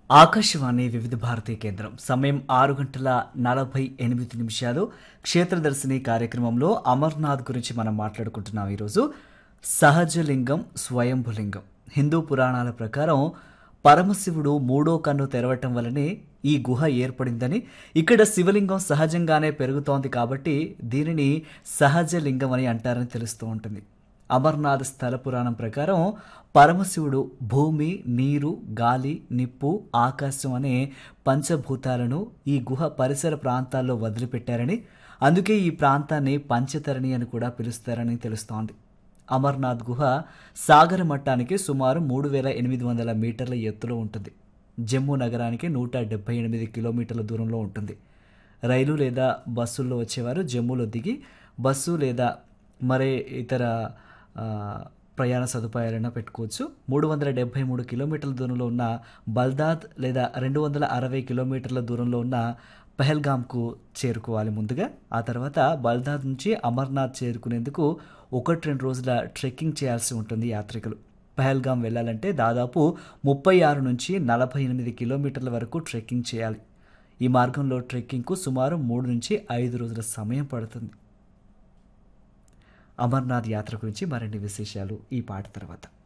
ఆకాశవాణి వివిధ భారతీ కేంద్రం సమయం 6 గంటల 48 నిమిషాలు. క్షేత్రదర్శిని కార్యక్రమంలో అమర్నాథ్ గురించి మనం మాట్లాడుకుంటున్నాం. ఈరోజు సహజలింగం, స్వయంభులింగం. హిందూ పురాణాల ప్రకారం పరమశివుడు మూడో కన్ను తెరవటం వల్లనే ఈ గుహ ఏర్పడిందని, ఇక్కడ శివలింగం సహజంగానే పెరుగుతోంది కాబట్టి దీనిని సహజలింగం అని అంటారని తెలుస్తూ ఉంటుంది. అమర్నాథ్ స్థల పురాణం ప్రకారం పరమశివుడు భూమి, నీరు, గాలి, నిప్పు, ఆకాశం అనే పంచభూతాలను ఈ గుహ పరిసర ప్రాంతాల్లో వదిలిపెట్టారని, అందుకే ఈ ప్రాంతాన్ని పంచతరణి అని కూడా పిలుస్తారని తెలుస్తోంది. అమర్నాథ్ గుహ సాగర మట్టానికి సుమారు 3800 మీటర్ల ఎత్తులో ఉంటుంది. జమ్మూ నగరానికి 178 కిలోమీటర్ల దూరంలో ఉంటుంది. రైలు లేదా బస్సుల్లో వచ్చేవారు జమ్మూలో దిగి బస్సు లేదా మరే ఇతర ప్రయాణ సదుపాయాలైనా పెట్టుకోవచ్చు. 373 కిలోమీటర్ల దూరంలో ఉన్న బల్దాద్ లేదా 260 కిలోమీటర్ల దూరంలో ఉన్న పెహల్గామ్కు చేరుకోవాలి ముందుగా. ఆ తర్వాత బల్దాద్ నుంచి అమర్నాథ్ చేరుకునేందుకు 1-2 రోజుల ట్రెక్కింగ్ చేయాల్సి ఉంటుంది యాత్రికులు. పెహల్గాం వెళ్ళాలంటే దాదాపు 36 నుంచి 48 కిలోమీటర్ల వరకు ట్రెక్కింగ్ చేయాలి. ఈ మార్గంలో ట్రెక్కింగ్కు సుమారు 3 నుంచి 5 రోజుల సమయం పడుతుంది. అమర్నాథ్ యాత్ర గురించి మరిన్ని విశేషాలు ఈ పాట తర్వాత.